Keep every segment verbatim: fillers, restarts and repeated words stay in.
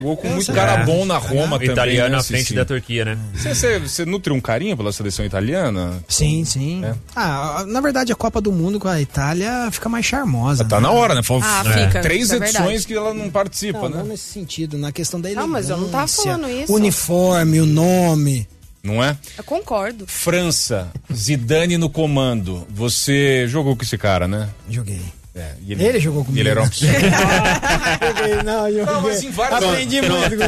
Jogou com muito cara bom na Roma também. Italiano né, à frente sim. da Turquia, né? Você nutre um carinho pela seleção italiana? Sim, sim. É. Ah, na verdade, a Copa do Mundo com a Itália fica mais charmosa. Tá né? na hora, né? Foi ah, é. fica, três é edições verdade. que ela não participa, não, né? Não nesse sentido, na questão da elegância. Não, mas eu não tava falando isso. O uniforme, o nome. Não é? Eu concordo. França, Zidane no comando. Você jogou com esse cara, né? Joguei. É, e ele, ele jogou comigo. Ele era um absurdo. não, eu não, mas em vários... Aprendi muito com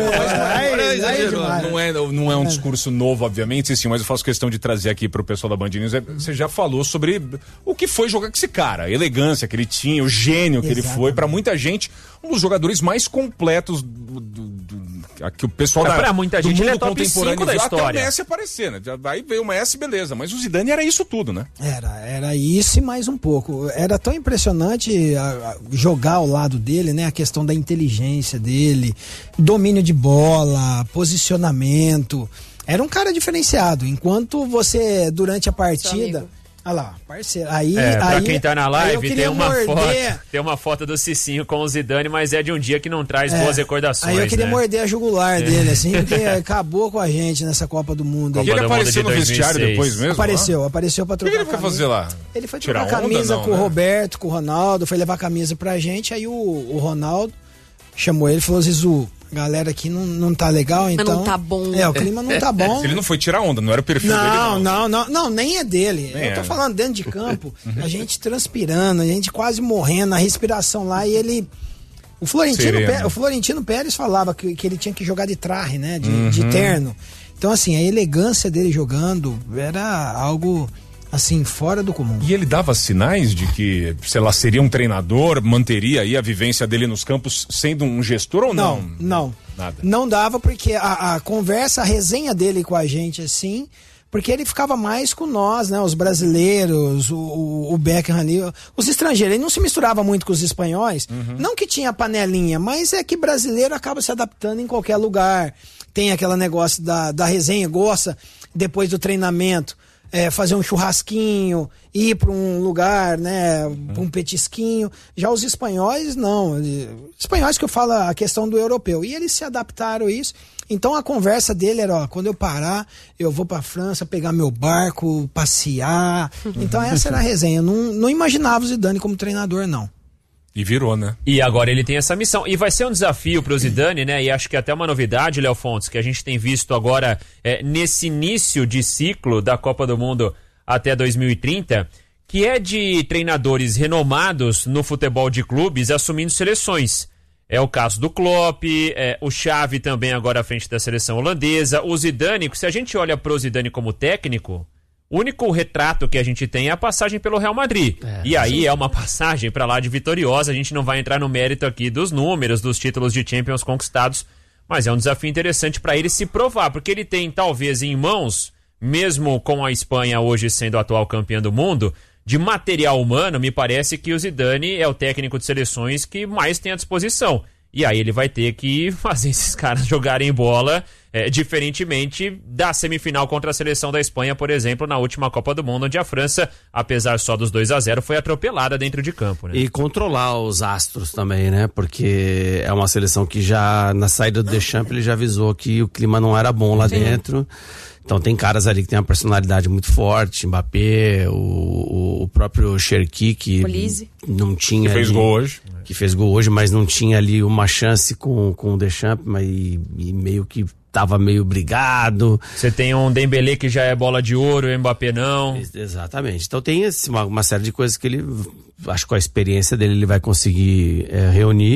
ele. Não é, não é um discurso novo, obviamente, sim, mas eu faço questão de trazer aqui pro pessoal da Band News. Você já falou sobre o que foi jogar com esse cara, a elegância que ele tinha, o gênio que Exatamente. ele foi. Pra muita gente, um dos jogadores mais completos do, do, do que o pessoal pra, da, pra muita do gente mundo ele é top contemporâneo cinco da história. Até o Messi aparecer, né? Aí veio o Messi, beleza, mas o Zidane era isso tudo, né? Era, era isso e mais um pouco. Era tão impressionante a, a, jogar ao lado dele, né? A questão da inteligência dele, domínio de bola, posicionamento. Era um cara diferenciado. Enquanto você, durante a partida... Olha lá, parceiro. Aí, é, pra aí, quem tá na live, tem uma, morder... foto, tem uma foto do Cicinho com o Zidane, mas é de um dia que não traz é, boas recordações. Aí eu queria né? morder a jugular é. dele, assim, porque acabou com a gente nessa Copa do Mundo. Copa e ele do apareceu mundo no vestiário depois mesmo? Apareceu, lá? apareceu pra trocar. O que ele foi fazer lá? Ele foi Tirar trocar camisa não, com né? o Roberto, com o Ronaldo, foi levar a camisa pra gente, aí o, o Ronaldo chamou ele e falou: Zizu, a galera aqui não, não tá legal, então... Mas não tá bom. É, o clima não tá bom. Ele não foi tirar onda, não era o perfil não, dele, não. Não, não, não, nem é dele. Nem eu tô é. falando dentro de campo, a gente transpirando, a gente quase morrendo, a respiração lá, e ele... O Florentino, Pé, o Florentino Pérez falava que, que ele tinha que jogar de traje, né, de, uhum. de terno. Então, assim, a elegância dele jogando era algo... assim, fora do comum. E ele dava sinais de que, sei lá, seria um treinador, manteria aí a vivência dele nos campos sendo um gestor ou não? Não, não. Nada. Não dava porque a, a conversa, a resenha dele com a gente, assim, porque ele ficava mais com nós, né, os brasileiros, o, o, o Beckham ali, os estrangeiros. Ele não se misturava muito com os espanhóis, uhum. não que tinha panelinha, mas é que brasileiro acaba se adaptando em qualquer lugar. Tem aquele negócio da, da resenha, gosta depois do treinamento. É, fazer um churrasquinho, ir para um lugar, né, para um petisquinho. Já os espanhóis, não. Espanhóis que eu falo a questão do europeu. E eles se adaptaram a isso. Então a conversa dele era, ó, quando eu parar, eu vou para a França pegar meu barco, passear. Então essa era a resenha. Eu não, não imaginava o Zidane como treinador, não. E virou, né? E agora ele tem essa missão. E vai ser um desafio pro Zidane, né? E acho que até uma novidade, Léo Fontes, que a gente tem visto agora é, nesse início de ciclo da Copa do Mundo até dois mil e trinta, que é de treinadores renomados no futebol de clubes assumindo seleções. É o caso do Klopp, é, o Xavi também agora à frente da seleção holandesa, o Zidane. Se a gente olha pro Zidane como técnico... O único retrato que a gente tem é a passagem pelo Real Madrid. É, e aí sim. é uma passagem para lá de vitoriosa. A gente não vai entrar no mérito aqui dos números, dos títulos de Champions conquistados, mas é um desafio interessante para ele se provar, porque ele tem talvez em mãos, mesmo com a Espanha hoje sendo a atual campeã do mundo, de material humano, me parece que o Zidane é o técnico de seleções que mais tem à disposição. E aí ele vai ter que fazer esses caras jogarem bola, é, diferentemente da semifinal contra a seleção da Espanha, por exemplo, na última Copa do Mundo, onde a França, apesar só dos dois a zero, foi atropelada dentro de campo. Né? E controlar os astros também, né? Porque é uma seleção que já, na saída do Deschamps, ele já avisou que o clima não era bom lá Sim. dentro. Então tem caras ali que tem uma personalidade muito forte, Mbappé, o, o próprio Cherki, que Polise. não tinha... Que fez ali, gol hoje. Que fez gol hoje, mas não tinha ali uma chance com, com o Deschamps, mas e, e meio que tava meio brigado. Você tem um Dembélé que já é bola de ouro, o Mbappé não. Exatamente. Então tem esse, uma, uma série de coisas que ele, acho que com a experiência dele, ele vai conseguir é, reunir.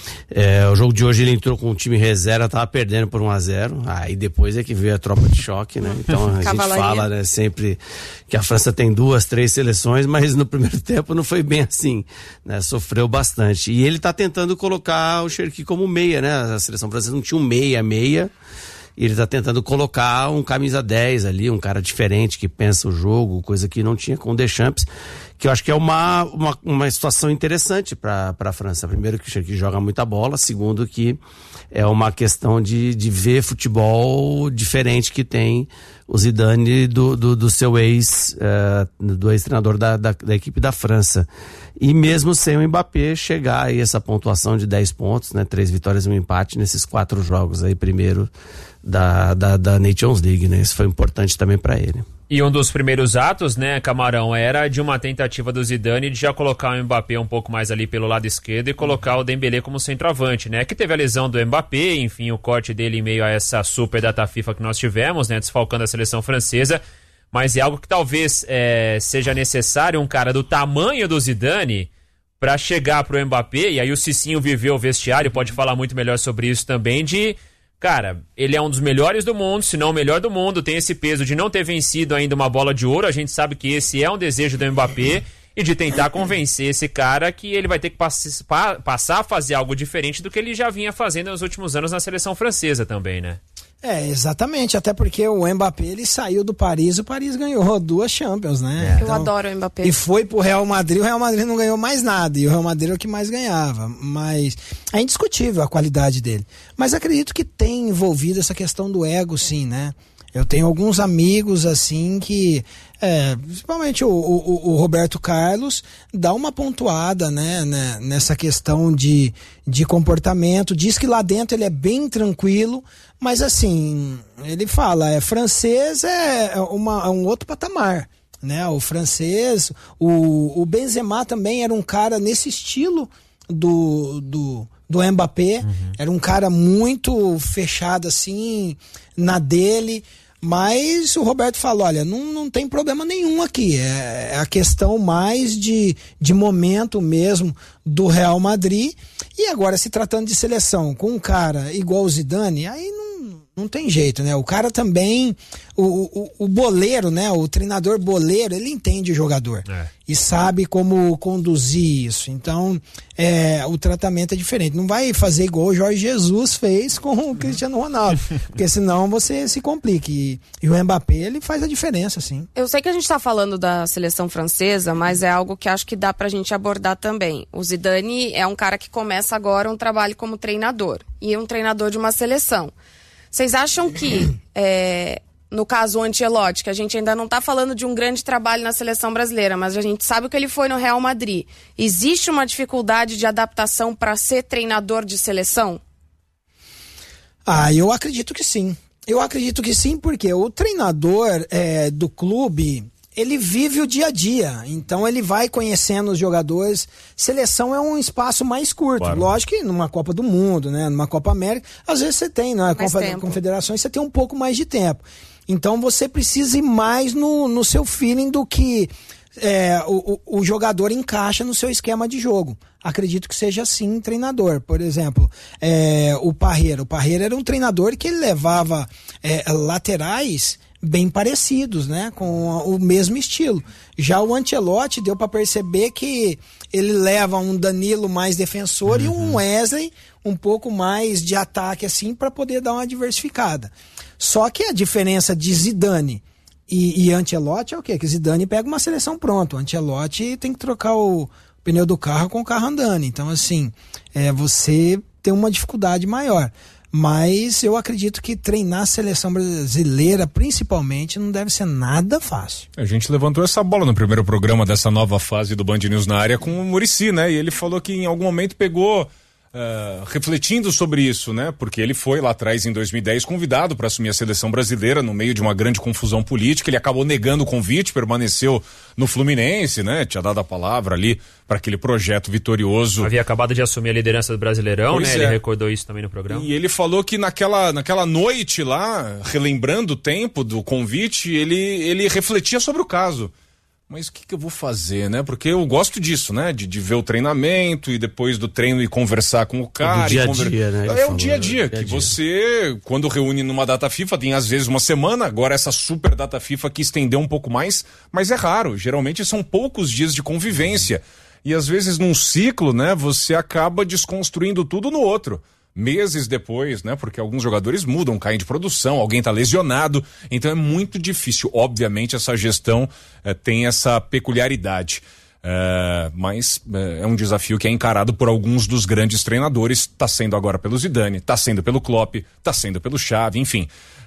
É, o jogo de hoje ele entrou com o time reserva, tava perdendo por um a zero, aí depois é que veio a tropa de choque, né? Então a gente fala, né, sempre que a França tem duas, três seleções, mas no primeiro tempo não foi bem assim, né? Sofreu bastante. E ele tá tentando colocar o Cherki como meia, né? A seleção francesa não tinha um meia, meia, e ele tá tentando colocar um camisa dez ali, um cara diferente que pensa o jogo, coisa que não tinha com o Deschamps, que eu acho que é uma, uma, uma situação interessante para a França. Primeiro, que o Cherki joga muita bola. Segundo, que é uma questão de, de ver futebol diferente que tem o Zidane do, do, do seu ex, uh, do ex-treinador da, da, da equipe da França. E mesmo sem o Mbappé chegar aí essa pontuação de dez pontos, né? Três vitórias e um empate nesses quatro jogos aí, primeiro da, da, da Nations League, né? Isso foi importante também para ele. E um dos primeiros atos, né, Camarão, era de uma tentativa do Zidane de já colocar o Mbappé um pouco mais ali pelo lado esquerdo e colocar o Dembélé como centroavante, né? Que teve a lesão do Mbappé, enfim, o corte dele em meio a essa super data FIFA que nós tivemos, né, desfalcando a seleção francesa. Mas é algo que talvez é, seja necessário um cara do tamanho do Zidane para chegar pro Mbappé, e aí o Cicinho viveu o vestiário, pode falar muito melhor sobre isso também, de... Cara, ele é um dos melhores do mundo, se não o melhor do mundo, tem esse peso de não ter vencido ainda uma bola de ouro, a gente sabe que esse é um desejo do Mbappé, e de tentar convencer esse cara que ele vai ter que pass- pa- passar a fazer algo diferente do que ele já vinha fazendo nos últimos anos na seleção francesa também, né? É, exatamente, até porque o Mbappé, ele saiu do Paris, o Paris ganhou duas Champions, né? Eu então, adoro o Mbappé. E foi pro Real Madrid, o Real Madrid não ganhou mais nada, e o Real Madrid é o que mais ganhava, mas é indiscutível a qualidade dele. Mas acredito que tem envolvido essa questão do ego, sim, né? Eu tenho alguns amigos, assim, que, é, principalmente o, o, o Roberto Carlos, dá uma pontuada, né, né, nessa questão de, de comportamento. Diz que lá dentro ele é bem tranquilo, mas, assim, ele fala, é francês é, uma, é um outro patamar, né? O francês, o, o Benzema também era um cara nesse estilo do... do do Mbappé, uhum. Era um cara muito fechado assim, na dele, mas o Roberto falou, olha, não, não tem problema nenhum aqui, é, é a questão mais de, de momento mesmo do Real Madrid, e agora se tratando de seleção com um cara igual o Zidane, aí não, não tem jeito, né? O cara também, o, o, o boleiro, né? O treinador boleiro, ele entende o jogador é. E sabe como conduzir isso. Então, é, o tratamento é diferente. Não vai fazer igual o Jorge Jesus fez com o Cristiano Ronaldo, porque senão você se complica. E, e o Mbappé, ele faz a diferença, sim. Eu sei que a gente tá falando da seleção francesa, mas é algo que acho que dá pra gente abordar também. O Zidane é um cara que começa agora um trabalho como treinador, e é um treinador de uma seleção. Vocês acham que, é, no caso o Ancelotti, que a gente ainda não está falando de um grande trabalho na seleção brasileira, mas a gente sabe que ele foi no Real Madrid, existe uma dificuldade de adaptação para ser treinador de seleção? Ah, eu acredito que sim. Eu acredito que sim, porque o treinador é, do clube, ele vive o dia a dia, então ele vai conhecendo os jogadores. Seleção é um espaço mais curto, claro. Lógico que numa Copa do Mundo, né, numa Copa América, às vezes você tem, na Copa das Confederações você tem um pouco mais de tempo, então você precisa ir mais no, no seu feeling do que é, o, o jogador encaixa no seu esquema de jogo. Acredito que seja assim treinador. Por exemplo, é, o Parreira, o Parreira era um treinador que ele levava é, laterais bem parecidos, né, com o mesmo estilo. Já o Ancelotti deu para perceber que ele leva um Danilo mais defensor uhum. e um Wesley um pouco mais de ataque assim para poder dar uma diversificada. Só que a diferença de Zidane e, e Ancelotti é o quê? Que Zidane pega uma seleção pronta, o Ancelotti tem que trocar o pneu do carro com o carro andando. Então assim, é, você tem uma dificuldade maior. Mas eu acredito que treinar a seleção brasileira, principalmente, não deve ser nada fácil. A gente levantou essa bola no primeiro programa dessa nova fase do Band News na área com o Muricy, né? E ele falou que em algum momento pegou... Uh, refletindo sobre isso, né? Porque ele foi lá atrás em dois mil e dez convidado para assumir a seleção brasileira no meio de uma grande confusão política. Ele acabou negando o convite, permaneceu no Fluminense, né? Tinha dado a palavra ali para aquele projeto vitorioso. Havia acabado de assumir a liderança do Brasileirão, pois né? É. Ele recordou isso também no programa. E ele falou que naquela, naquela noite lá, relembrando o tempo do convite, ele, ele refletia sobre o caso. Mas o que, que eu vou fazer, né? Porque eu gosto disso, né? De, de ver o treinamento e depois do treino e conversar com o cara. É dia a conver... dia, né? É o dia a dia, que você, quando reúne numa data FIFA, tem às vezes uma semana, agora essa super data FIFA que estendeu um pouco mais, mas é raro. Geralmente são poucos dias de convivência. E às vezes num ciclo, né? Você acaba desconstruindo tudo no outro. Meses depois, né? Porque alguns jogadores mudam, caem de produção, alguém tá lesionado, então é muito difícil. Obviamente essa gestão eh, tem essa peculiaridade. É, mas é, é um desafio que é encarado por alguns dos grandes treinadores. Está sendo agora pelo Zidane, está sendo pelo Klopp, está sendo pelo Xavi, enfim.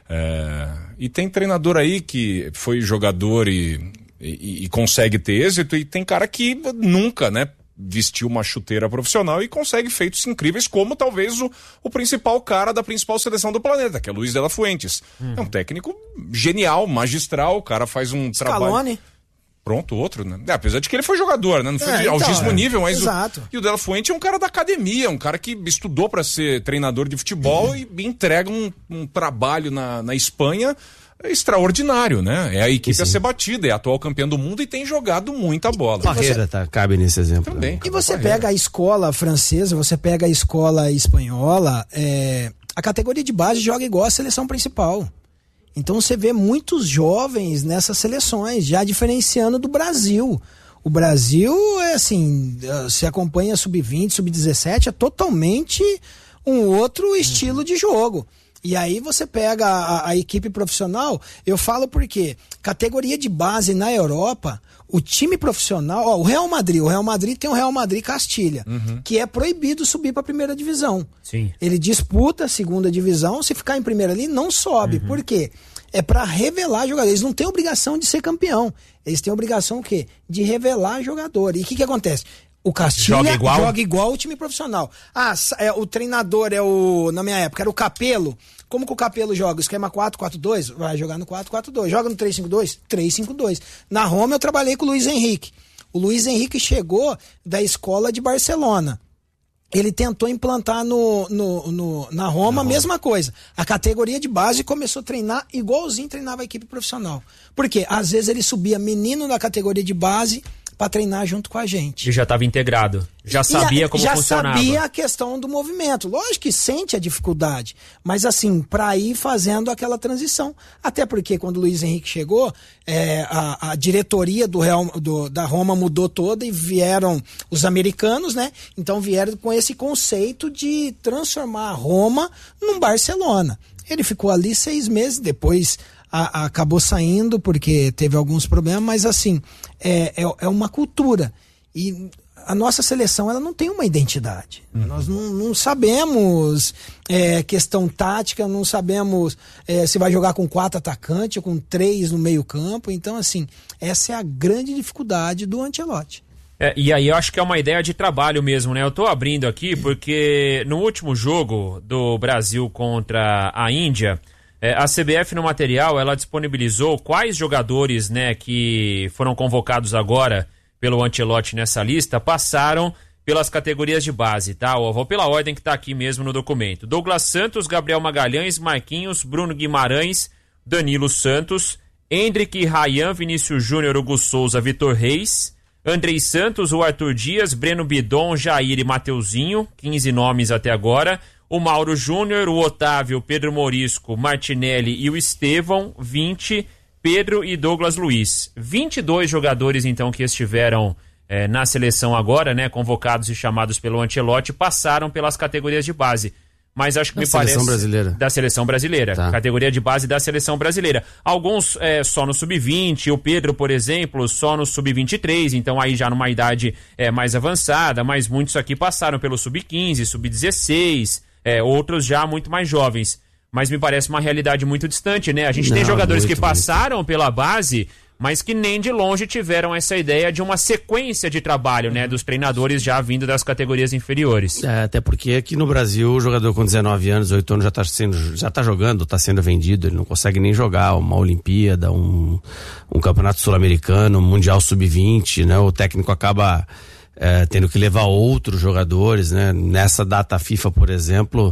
É, e tem treinador aí que foi jogador e, e, e consegue ter êxito, e tem cara que nunca, né, vestiu uma chuteira profissional e consegue feitos incríveis, como talvez o, o principal cara da principal seleção do planeta, que é Luiz de la Fuentes. Uhum. É um técnico genial, magistral, o cara faz um Scaloni. trabalho... Pronto, outro, né? É, apesar de que ele foi jogador, né? Não foi é, de então, altíssimo é. nível, mas Exato. o... E o de la Fuente é um cara da academia, um cara que estudou para ser treinador de futebol uhum. e entrega um, um trabalho na, na Espanha extraordinário, né? É a equipe a ser batida, é a atual campeã do mundo e tem jogado muita bola. Parreira, você... tá, cabe nesse exemplo. Também. E você pega a escola francesa, você pega a escola espanhola, é... a categoria de base joga igual a seleção principal. Então você vê muitos jovens nessas seleções, já diferenciando do Brasil. O Brasil é assim, se acompanha sub vinte, sub dezessete, é totalmente um outro estilo uhum. de jogo. E aí você pega a, a equipe profissional, eu falo porque categoria de base na Europa, o time profissional, ó, o Real Madrid, o Real Madrid tem o Real Madrid Castilha, uhum. que é proibido subir para a primeira divisão. Sim. Ele disputa a segunda divisão, se ficar em primeira ali, não sobe. Uhum. Por quê? É para revelar jogadores. Eles não têm obrigação de ser campeão. Eles têm obrigação o quê? De revelar jogador. E o que que acontece? O Castilha joga igual? joga igual o time profissional. Ah, é, o treinador é o... Na minha época era o Capello. Como que o Capello joga? Esquema quatro quatro dois? Vai jogar no quatro quatro dois. Joga no três cinco dois? três cinco dois. Na Roma eu trabalhei com o Luiz Henrique. O Luiz Henrique chegou da escola de Barcelona. Ele tentou implantar no, no, no, na Roma a mesma coisa. A categoria de base começou a treinar igualzinho treinava a equipe profissional. Por quê? Às vezes ele subia menino da categoria de base para treinar junto com a gente. E já estava integrado. Já sabia a, como já funcionava. Já sabia a questão do movimento. Lógico que sente a dificuldade, mas assim, para ir fazendo aquela transição. Até porque quando o Luiz Henrique chegou, é, a, a diretoria do Real, do, da Roma mudou toda e vieram os americanos, né? Então vieram com esse conceito de transformar a Roma num Barcelona. Ele ficou ali seis meses, depois... A, a, acabou saindo porque teve alguns problemas, mas assim, é, é, é uma cultura. E a nossa seleção, ela não tem uma identidade. Uhum. Nós não, não sabemos é, questão tática, não sabemos é, se vai jogar com quatro atacantes ou com três no meio campo. Então, assim, essa é a grande dificuldade do Ancelotti. É, e aí eu acho que é uma ideia de trabalho mesmo, né? Eu tô abrindo aqui porque no último jogo do Brasil contra a Índia... É, a C B F no material, ela disponibilizou quais jogadores, né, que foram convocados agora pelo Ancelotti nessa lista, passaram pelas categorias de base, tá? Eu vou pela ordem que tá aqui mesmo no documento. Douglas Santos, Gabriel Magalhães, Marquinhos, Bruno Guimarães, Danilo Santos, Hendrick, Ryan, Vinícius Júnior, Hugo Souza, Vitor Reis, Andrei Santos, o Arthur Dias, Breno Bidon, Jair e Mateuzinho, quinze nomes até agora. O Mauro Júnior, o Otávio, Pedro Morisco, Martinelli e o Estevão, vinte, Pedro e Douglas Luiz. vinte e dois jogadores, então, que estiveram eh, na seleção agora, né, convocados e chamados pelo Ancelotti, passaram pelas categorias de base. Mas acho que da me parece... Da seleção brasileira. Da seleção brasileira. Tá. Categoria de base da seleção brasileira. Alguns é, só no sub vinte, o Pedro, por exemplo, só no sub vinte e três, então aí já numa idade é, mais avançada, mas muitos aqui passaram pelo sub quinze, sub dezesseis, é, outros já muito mais jovens. Mas me parece uma realidade muito distante, né? A gente Não, tem jogadores muito, que passaram muito. pela base, mas que nem de longe tiveram essa ideia de uma sequência de trabalho, né, dos treinadores já vindo das categorias inferiores. É, até porque aqui no Brasil o jogador com dezenove anos, oito anos já está sendo, já tá jogando, está sendo vendido, ele não consegue nem jogar uma Olimpíada, um, um campeonato sul-americano, um mundial sub vinte, né? O técnico acaba é, tendo que levar outros jogadores, né? Nessa data FIFA, por exemplo,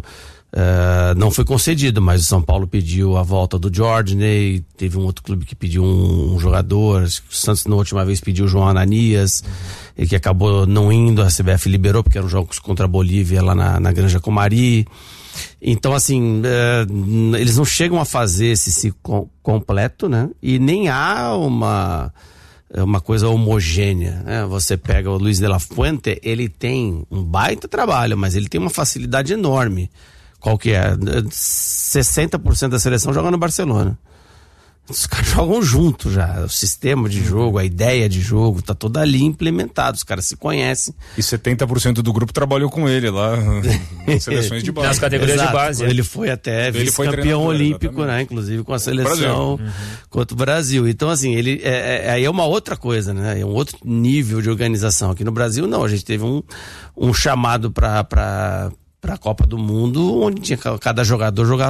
Uh, não foi concedido, mas o São Paulo pediu a volta do Jordan, teve um outro clube que pediu um, um jogador, acho que o Santos na última vez pediu o João Ananias, uhum. e que acabou não indo, a C B F liberou, porque eram jogos contra a Bolívia lá na, na Granja Comari. Então, assim, uh, eles não chegam a fazer esse ciclo completo, né? E nem há uma... uma coisa homogênea, né? Você pega o Luiz de la Fuente, ele tem um baita trabalho, mas ele tem uma facilidade enorme. Qual que é? sessenta por cento da seleção joga no Barcelona. Os caras jogam junto já. O sistema de jogo, a ideia de jogo, tá toda ali implementado. Os caras se conhecem. E setenta por cento do grupo trabalhou com ele lá nas seleções de base. Nas categorias Exato. de base. Ele foi até vice-campeão olímpico, exatamente, né? Inclusive com a seleção uhum. contra o Brasil. Então, assim, ele é, é, aí é uma outra coisa, né? É um outro nível de organização. Aqui no Brasil, não. A gente teve um, um chamado para para a Copa do Mundo, onde tinha, cada jogador jogava